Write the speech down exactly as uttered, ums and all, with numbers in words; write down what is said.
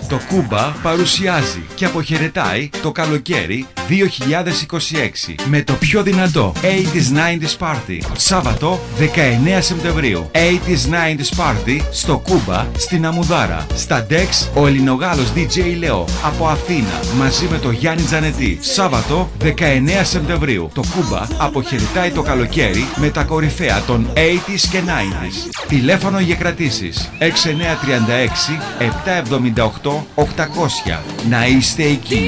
Το Κούμπα παρουσιάζει και αποχαιρετάει το καλοκαίρι δύο χιλιάδες είκοσι έξι με το πιο δυνατό ογδόντα ενενήντα Party. Σάββατο δεκαεννέα Σεπτεμβρίου. ογδόντα ενενήντα Party στο Κούμπα στην Αμουδάρα. Στα Ντεξ ο Ελληνογάλος ντι τζέι Λεό από Αθήνα μαζί με το Γιάννη Τζανετή. Σάββατο δεκαεννέα Σεπτεμβρίου. Το Κούμπα αποχαιρετάει το καλοκαίρι με τα κορυφαία των ογδόντα και ενενήντα. Τηλέφωνο για κρατήσεις έξι εννιά τρία έξι επτά εβδομήντα οκτώ οκτακόσια. Να είστε εκεί.